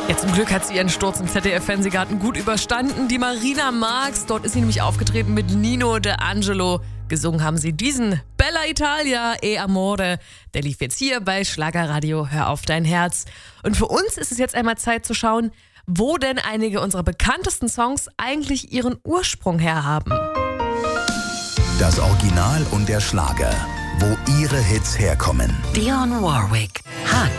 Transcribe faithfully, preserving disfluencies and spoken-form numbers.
Ja, zum Glück hat sie ihren Sturz im Z D F-Fernsehgarten gut überstanden. Die Marina Marx, dort ist sie nämlich aufgetreten mit Nino D'Angelo. Gesungen haben sie diesen Bella Italia e Amore. Der lief jetzt hier bei Schlagerradio Hör auf dein Herz. Und für uns ist es jetzt einmal Zeit zu schauen, wo denn einige unserer bekanntesten Songs eigentlich ihren Ursprung herhaben. Das Original und der Schlager. Wo ihre Hits herkommen. Dionne Warwick. Hot